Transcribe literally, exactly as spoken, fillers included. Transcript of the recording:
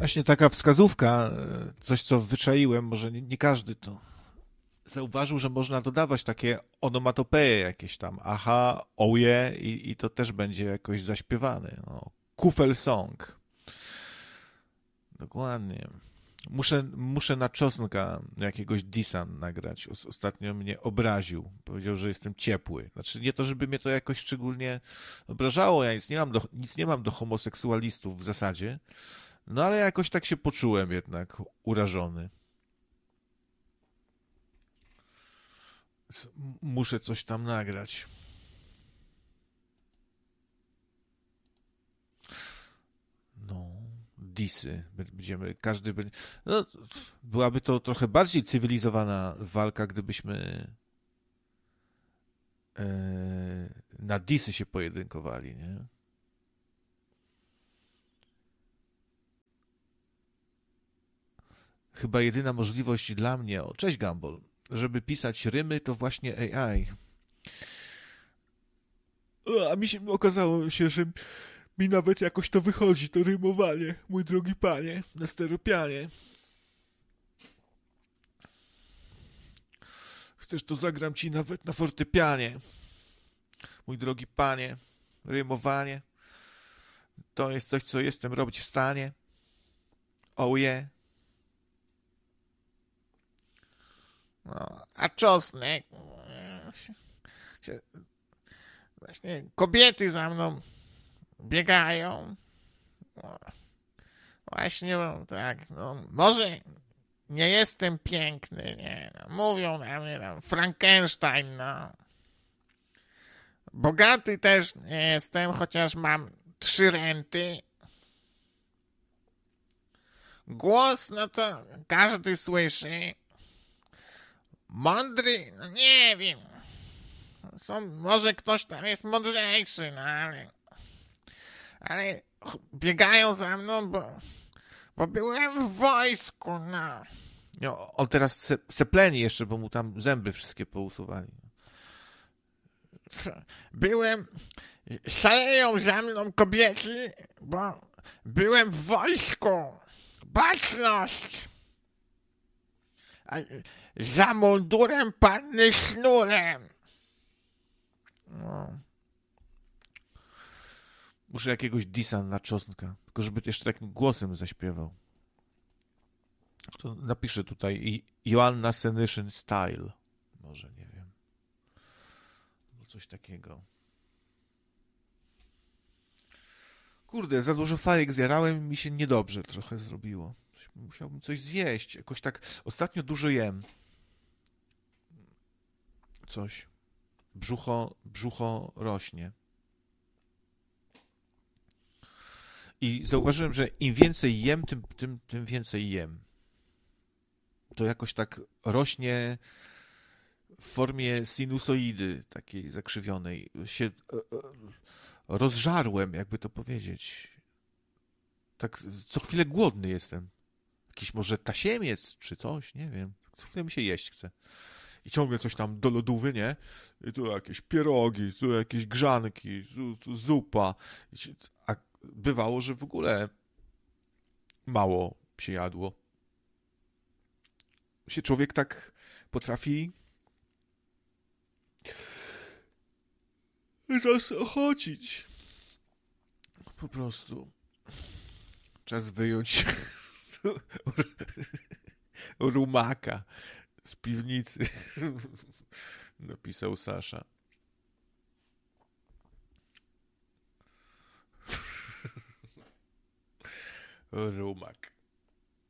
Właśnie taka wskazówka, e, coś co wyczaiłem, może nie, nie każdy to zauważył, że można dodawać takie onomatopeje jakieś tam, aha, oje i, i to też będzie jakoś zaśpiewane. No. Kufel song. Dokładnie. Muszę, muszę na czosnka jakiegoś disa nagrać. Os- Ostatnio mnie obraził. Powiedział, że jestem ciepły. Znaczy nie to, żeby mnie to jakoś szczególnie obrażało. Ja nic nie mam do, nic nie mam do homoseksualistów w zasadzie. No ale jakoś tak się poczułem jednak urażony. S- Muszę coś tam nagrać. No, disy. Będziemy, każdy będzie. No, byłaby to trochę bardziej cywilizowana walka, gdybyśmy e, na disy się pojedynkowali, nie? Chyba jedyna możliwość dla mnie, o, cześć Gumball, żeby pisać rymy, to właśnie A I. A mi się okazało się, że mi nawet jakoś to wychodzi, to rymowanie, mój drogi panie, na steropianie. Chcesz, to zagram ci nawet na fortepianie. Mój drogi panie, rymowanie to jest coś, co jestem robić w stanie. Oh yeah. No, a czosnek? Właśnie kobiety za mną biegają. No, właśnie, no, tak, no, może nie jestem piękny, nie, no, mówią na mnie tam Frankenstein, no. Bogaty też nie jestem, chociaż mam trzy renty. Głos, no to każdy słyszy. Mądry, no nie wiem. Są, może ktoś tam jest mądrzejszy, no ale... Ale biegają za mną, bo... Bo byłem w wojsku, no. No, on teraz se, sepleni jeszcze, bo mu tam zęby wszystkie pousuwali. Byłem... Szaleją za mną kobiety, bo byłem w wojsku. Baczność! A za mundurem panny sznurem. No. Muszę jakiegoś disa na czosnka, tylko żeby jeszcze takim głosem zaśpiewał. To napiszę tutaj i Joanna Senyszyn Style. Może, nie wiem. No coś takiego. Kurde, za dużo fajek zjarałem i mi się niedobrze trochę zrobiło. Musiałbym coś zjeść. Jakoś tak ostatnio dużo jem. Coś. Brzucho, brzucho rośnie. I zauważyłem, że im więcej jem, tym, tym, tym więcej jem. To jakoś tak rośnie w formie sinusoidy takiej zakrzywionej. Się rozżarłem, jakby to powiedzieć. Tak co chwilę głodny jestem. Jakiś może tasiemiec czy coś, nie wiem. Co chwilę mi się jeść chce. I ciągle coś tam do lodówy, nie? I tu jakieś pierogi, tu jakieś grzanki, tu, tu zupa. A bywało, że w ogóle mało się jadło. Się człowiek tak potrafi rozochocić. Po prostu. Czas wyjąć rumaka z piwnicy. Napisał Sasza. Rumak.